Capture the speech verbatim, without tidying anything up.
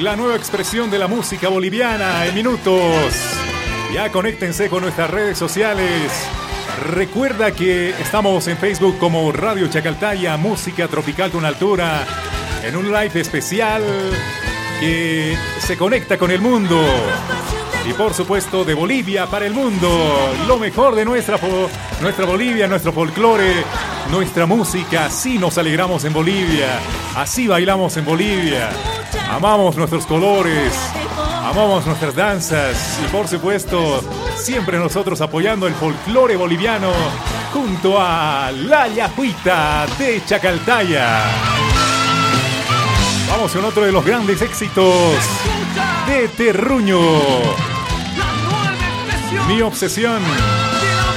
la nueva expresión de la música boliviana en minutos. Ya conéctense con nuestras redes sociales. Recuerda que estamos en Facebook como Radio Chacaltaya, música tropical con altura, en un live especial que se conecta con el mundo. Y por supuesto de Bolivia para el mundo. Lo mejor de nuestra, nuestra Bolivia, nuestro folclore, nuestra música. Así nos alegramos en Bolivia. Así bailamos en Bolivia. Amamos nuestros colores. Amamos nuestras danzas. Y por supuesto, siempre nosotros apoyando el folclore boliviano junto a La Yajuita de Chacaltaya. Vamos con otro de los grandes éxitos de Terruño. Mi obsesión.